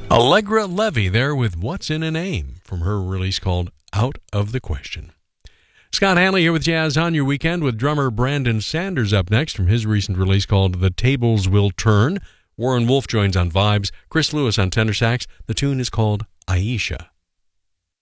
Allegra Levy there with What's in a Name from her release called Out of the Question. Scott Hanley here with Jazz on Your Weekend with drummer Brandon Sanders up next from his recent release called The Tables Will Turn. Warren Wolf joins on vibes, Chris Lewis on tenor sax. The tune is called Aisha.